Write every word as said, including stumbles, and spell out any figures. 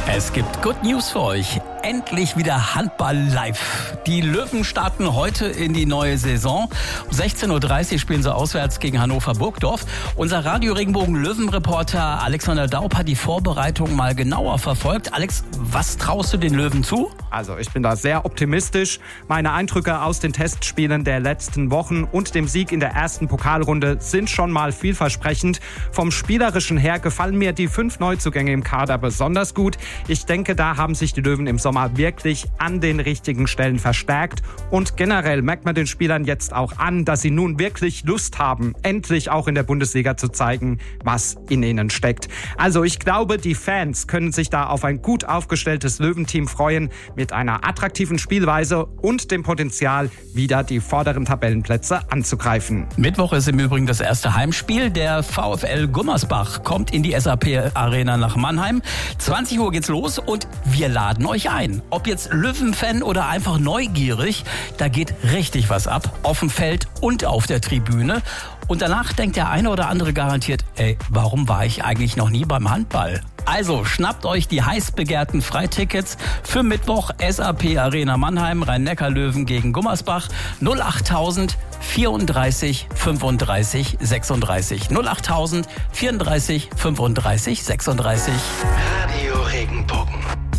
Es gibt Good News für euch. Endlich wieder Handball live. Die Löwen starten heute in die neue Saison. Um sechzehn Uhr dreißig spielen sie auswärts gegen Hannover Burgdorf. Unser Radio-Regenbogen-Löwen-Reporter Alexander Daub hat die Vorbereitung mal genauer verfolgt. Alex, was traust du den Löwen zu? Also ich bin da sehr optimistisch. Meine Eindrücke aus den Testspielen der letzten Wochen und dem Sieg in der ersten Pokalrunde sind schon mal vielversprechend. Vom Spielerischen her gefallen mir die fünf Neuzugänge im Kader besonders gut. Ich denke, da haben sich die Löwen im Sommer wirklich an den richtigen Stellen verstärkt. Und generell merkt man den Spielern jetzt auch an, dass sie nun wirklich Lust haben, endlich auch in der Bundesliga zu zeigen, was in ihnen steckt. Also ich glaube, die Fans können sich da auf ein gut aufgestelltes Löwenteam freuen, mit einer attraktiven Spielweise und dem Potenzial, wieder die vorderen Tabellenplätze anzugreifen. Mittwoch ist im Übrigen das erste Heimspiel. Der VfL Gummersbach kommt in die S A P-Arena nach Mannheim. zwanzig Uhr geht's los und wir laden euch ein. Ob jetzt Löwen-Fan oder einfach neugierig, da geht richtig was ab. Auf dem Feld und auf der Tribüne. Und danach denkt der eine oder andere garantiert, ey, warum war ich eigentlich noch nie beim Handball? Also schnappt euch die heiß begehrten Freitickets für Mittwoch S A P Arena Mannheim, Rhein-Neckar-Löwen gegen Gummersbach. null achttausend vierunddreißig fünfunddreißig sechsunddreißig. null achttausend vierunddreißig fünfunddreißig sechsunddreißig.